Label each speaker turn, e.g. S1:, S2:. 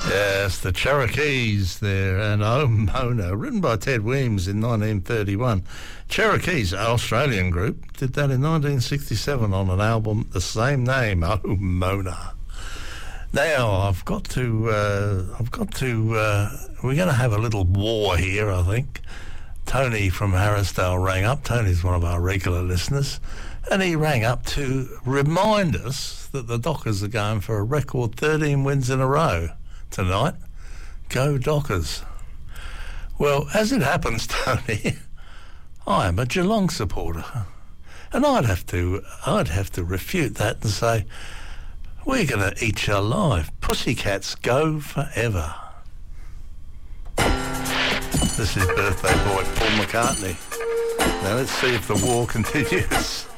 S1: Yes, the Cherokees there, and Oh Mona, written by Ted Weems in 1931. Cherokees, an Australian group, did that in 1967 on an album the same name, Oh Mona. Now we're going to have a little war here, I think. Tony from Harrisdale rang up. Tony's one of our regular listeners, and he rang up to remind us that the Dockers are going for a record 13 wins in a row tonight. Go Dockers. Well, as it happens, Tony, I am a Geelong supporter, and I'd have to refute that and say, we're going to eat you alive. Pussycats go forever. This is birthday boy Paul McCartney. Now let's see if the war continues.